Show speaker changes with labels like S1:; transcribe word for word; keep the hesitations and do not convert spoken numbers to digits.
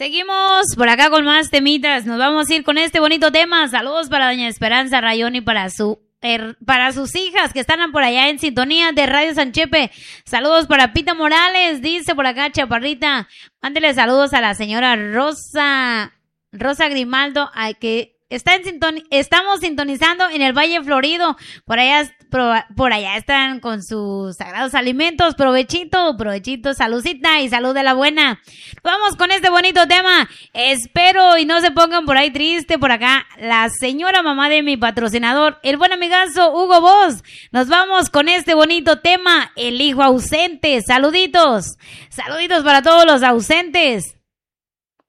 S1: Seguimos por acá con más temitas. Nos vamos a ir con este bonito tema. Saludos para doña Esperanza Rayón y para su er, para sus hijas que están por allá en sintonía de Radio Sanchepe. Saludos para Pita Morales, dice por acá Chaparrita. Mándele saludos a la señora Rosa Rosa Grimaldo, a que está en sinton estamos sintonizando en el Valle Florido. Por allá, por allá están con sus sagrados alimentos. Provechito, provechito, saludcita y salud de la buena. Vamos con este bonito tema. Espero y no se pongan por ahí triste. Por acá, la señora mamá de mi patrocinador, el buen amigazo Hugo Boss. Nos vamos con este bonito tema, El hijo ausente. Saluditos, saluditos para todos los ausentes.